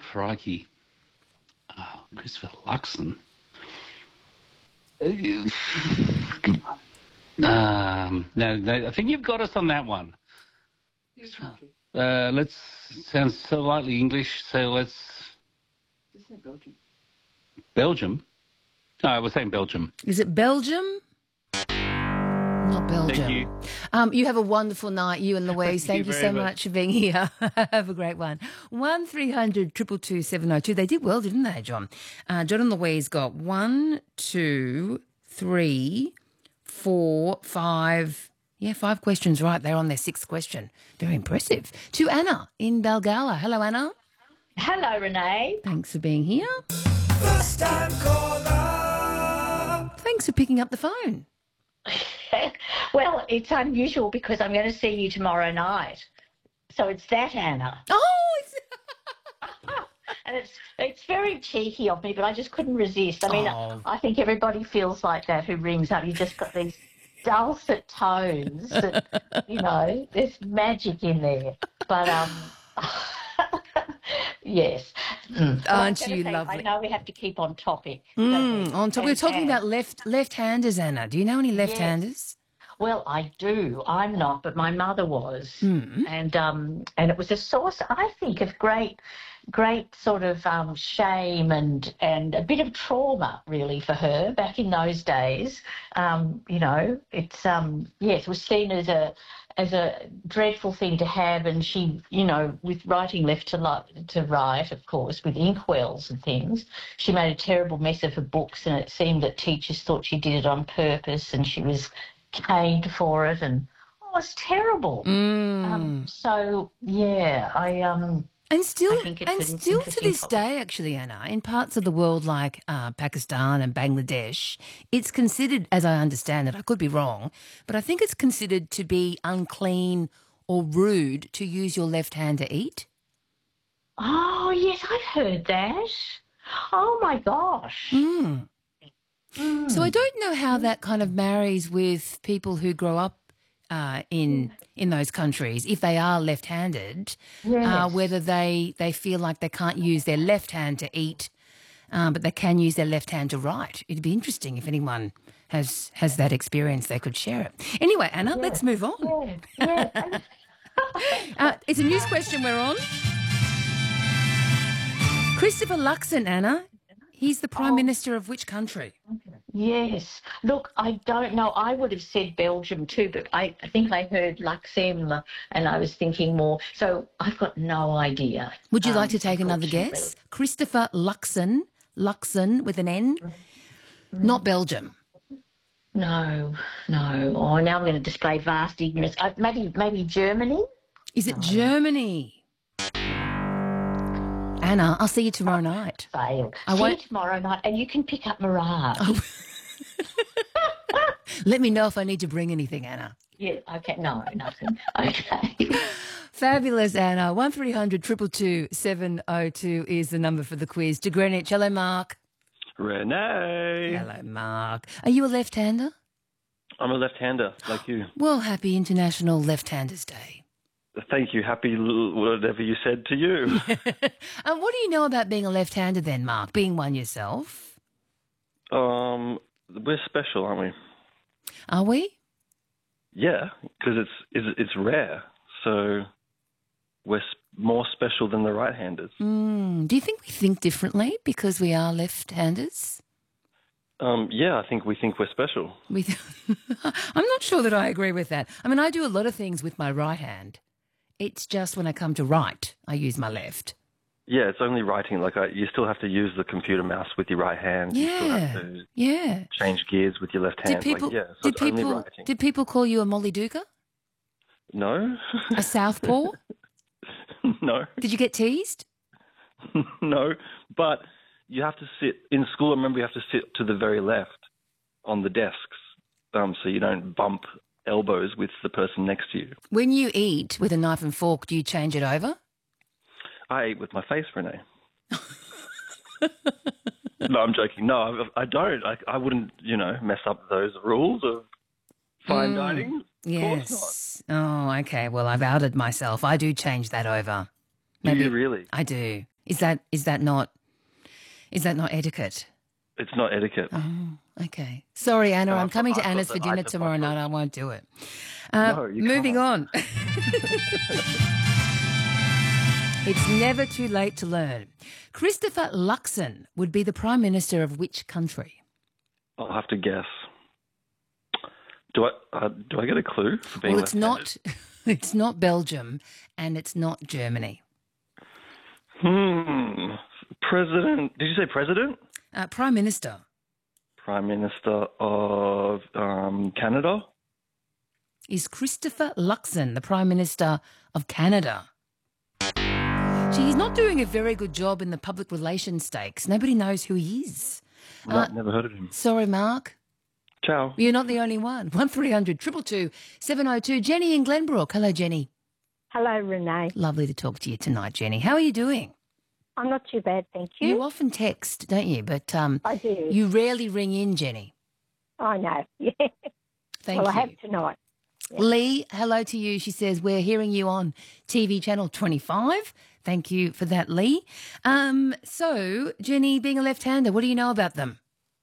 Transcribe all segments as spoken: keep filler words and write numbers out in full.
crikey. Oh, Christopher Luxon. Um, no, no, I think you've got us on that one. Uh, let's sounds slightly English, so let's. Belgium. Belgium? No, I was saying Belgium. Is it Belgium? Not Belgium. Thank you. Um, you have a wonderful night, you and Louise. Thank Thank you you, very so much. much for being here. Have a great one. One three hundred two two two seven oh two. They did well, didn't they, John? Uh, John and Louise got one, two, three, four, five. Yeah, five questions right. They're on their sixth question. Very impressive. To Anna in Balgala. Hello, Anna. Hello, Renee. Thanks for being here. First time caller. Thanks for picking up the phone. Well, it's unusual because I'm going to see you tomorrow night. So it's that, Anna. Oh, it's... And it's it's very cheeky of me, but I just couldn't resist. I mean, Oh. I think everybody feels like that who rings up. You've just got these dulcet tones that, you know, there's magic in there. But, um... yes. Mm. Well, Aren't I'm gonna you say, lovely? I know we have to keep on topic. don't Mm, we? on top, we're And- talking and- about left left-handers, Anna. Do you know any left-handers? Well, I do. I'm not, but my mother was, Mm. and um, and it was a source, I think, of great, great sort of um, shame and and a bit of trauma, really, for her back in those days. Um, you know, it's um, yes, it was seen as a as a dreadful thing to have, and she, you know, with writing left to li- to right, of course, with inkwells and things, she made a terrible mess of her books, and it seemed that teachers thought she did it on purpose, and she was caned for it, and oh, it was terrible. Mm. Um, so yeah, I um. And still, I think it's and an still to interesting this topic. day, actually, Anna, in parts of the world like uh, Pakistan and Bangladesh, it's considered, as I understand it, I could be wrong, but I think it's considered to be unclean or rude to use your left hand to eat. Oh yes, I've heard that. Oh my gosh. Mm. Mm. So I don't know how that kind of marries with people who grow up uh, in in those countries, if they are left-handed, uh, Yes. whether they, they feel like they can't use their left hand to eat, um, but they can use their left hand to write. It'd be interesting if anyone has has that experience, they could share it. Anyway, Anna, let's move on. Yeah, yeah. Uh, it's a news question we're on. Christopher Luxon, Anna, he's the Prime Oh. Minister of which country? Yes. Look, I don't know. I would have said Belgium too, but I, I think I heard Luxem and I was thinking more. So I've got no idea. Would you Um, like to take another unfortunately. guess? Christopher Luxon, Luxon with an N, not Belgium. No, no. Oh, now I'm going to display vast ignorance. I, maybe, maybe Germany. Is it Germany? Anna, I'll see you tomorrow night. Fail. I See won't- you tomorrow night, and you can pick up Mirage. Oh. Let me know if I need to bring anything, Anna. Yeah. Okay. No, nothing. Okay. Fabulous, Anna. one three hundred two two two seven oh two is the number for the quiz. To Greenwich. Hello, Mark. Renee. Hello, Mark. Are you a left-hander? I'm a left-hander, like you. Well, happy International Left-Handers Day. Thank you. Happy l- whatever you said to you. And what do you know about being a left-hander then, Mark, being one yourself? um, we're special, aren't we? Are we? Yeah, because it's, it's it's rare. So we're s- more special than the right-handers. Mm. Do you think we think differently because we are left-handers? Um, yeah, I think we think we're special. We I'm not sure that I agree with that. I mean, I do a lot of things with my right hand. It's just when I come to write, I use my left. Yeah, it's only writing. Like I, you still have to use the computer mouse with your right hand. You still Yeah, have to yeah. change gears with your left Did hand. people? like, yeah, so did it's only people? writing. Did people call you a Molly Duca, No, a southpaw? no, Did you get teased? no. But you have to sit in school. I remember you have to sit to the very left on the desks, um, so you don't bump elbows with the person next to you. When you eat with a knife and fork, do you change it over? I eat with my face, Renee. No, I'm joking. No, I, I don't. I, I wouldn't, you know, mess up those rules of fine Mm, dining. Of course Yes. Oh, okay. Well, I've outed myself. I do change that over. not. Do you really? I do. Is that is that not is that not etiquette? It's not etiquette. Oh, okay. Sorry, Anna. No, I'm I've coming got- to I've Anna's got for the- dinner I've got tomorrow the- night. I won't do it. Uh, No, you moving can't. on. It's never too late to learn. Christopher Luxon would be the Prime Minister of which country? I'll have to guess. Do I uh, do I get a clue for being Well, it's left-handed? not. It's not Belgium, and it's not Germany. Hmm. President. Did you say president? Uh, Prime Minister. Prime Minister of um, Canada? Is Christopher Luxon the Prime Minister of Canada? Gee, he's not doing a very good job in the public relations stakes. Nobody knows who he is. No, Uh, never heard of him. Sorry, Mark. Ciao. You're not the only one. one three hundred two two two seven oh two. Jenny in Glenbrook. Hello, Jenny. Hello, Renee. Lovely to talk to you tonight, Jenny. How are you doing? I'm not too bad, thank you. You often text, don't you? But um, I do. you rarely ring in, Jenny. I know. Yeah. Thank well, you. I have tonight. Lee, hello to you. She says, we're hearing you on T V channel twenty-five. Thank you for that, Lee. Um, so, Jenny, being a left-hander, what do you know about them?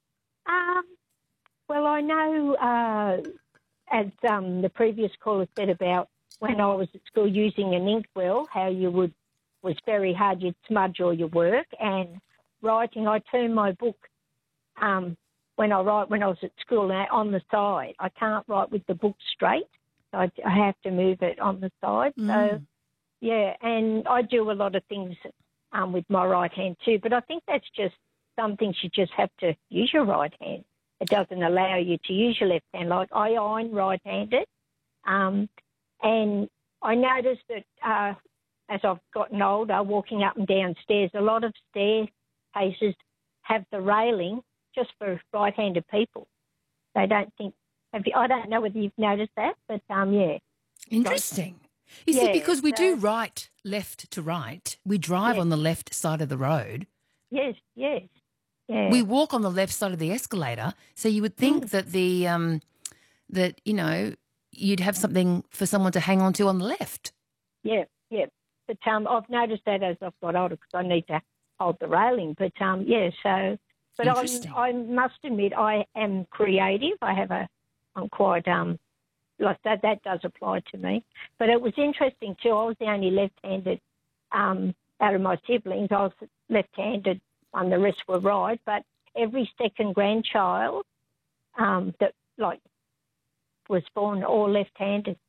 Um, well, I know, uh, as um, the previous caller said about when I was at school using an inkwell, how you would was very hard. You'd smudge all your work, and writing. I turn my book um, when I write when I was at school now on the side. I can't write with the book straight. So I, I have to move it on the side. So. Mm. Yeah, and I do a lot of things um, with my right hand too, but I think that's just some things you just have to use your right hand. It doesn't allow you to use your left hand. Like I iron right-handed, um, and I noticed that uh, as I've gotten older, walking up and down stairs, a lot of staircases have the railing just for right-handed people. They don't think. Have you, I don't know whether you've noticed that, but um, yeah. Interesting. You see, Yeah, because we do so- right, left to right. We drive Yeah. on the left side of the road. Yes, yes. Yeah. We walk on the left side of the escalator. So you would think Mm. that the um, that you know you'd have something for someone to hang on to on the left. Yeah, yeah. But um, I've noticed that as I've got older because I need to hold the railing. But um, yeah, so. But I'm, Interesting. I must admit, I am creative. I have a, I'm quite um, like that. That does apply to me. But it was interesting too. I was the only left-handed um, out of my siblings. I was left-handed, and the rest were right. But every second grandchild um, that like was born all left-handed.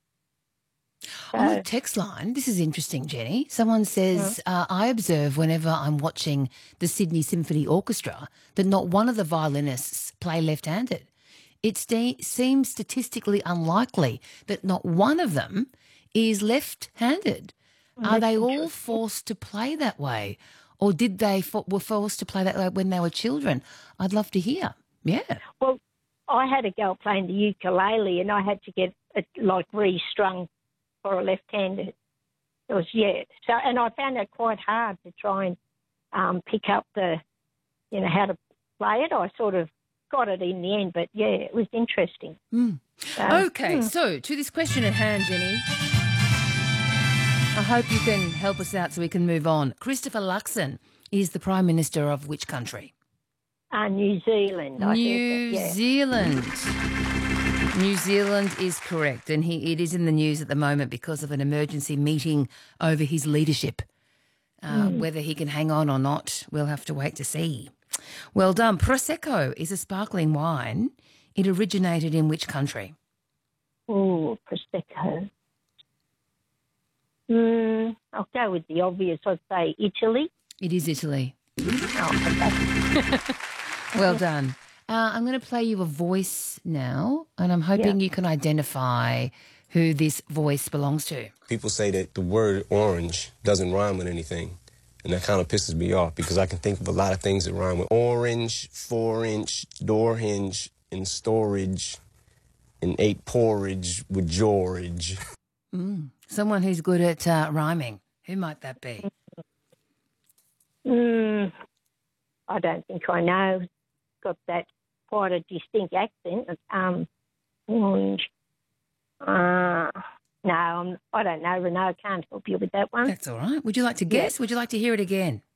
On the So- text line, this is interesting, Jenny. Someone says, uh, I observe whenever I'm watching the Sydney Symphony Orchestra that not one of the violinists play left-handed. It sta- seems statistically unlikely that not one of them is left-handed. Are that's they all interesting. forced to play that way? Or did they fo- were forced to play that way when they were children? I'd love to hear. Yeah. Well, I had a girl playing the ukulele, and I had to get it like restrung for a left-handed. It was yeah. So, and I found it quite hard to try and um, pick up the, you know, how to play it. I sort of got it in the end, but yeah, it was interesting. Mm. So, Okay, hmm. so to this question at hand, Jenny, I hope you can help us out so we can move on. Christopher Luxon is the Prime Minister of which country? Uh, New Zealand. I New think, yeah. Zealand. New Zealand is correct, and he it is in the news at the moment because of an emergency meeting over his leadership. Uh, Whether he can hang on or not, we'll have to wait to see. Well done. Prosecco is a sparkling wine. It originated in which country? Oh, Prosecco. Mm, I'll go with the obvious. I'd say Italy. It is Italy. Oh, okay. Well done. Uh, I'm going to play you a voice now, and I'm hoping you can identify who this voice belongs to. People say that the word orange doesn't rhyme with anything, and that kind of pisses me off because I can think of a lot of things that rhyme with orange, four-inch, door hinge, and storage, and ate porridge with George. Mm. Someone who's good at uh, rhyming. Who might that be? Mm, I don't think I know. Got that quite a distinct accent. Um, orange. Uh, no, I'm, I don't know, Renee. I can't help you with that one. That's all right. Would you like to guess? Would you like to hear it again?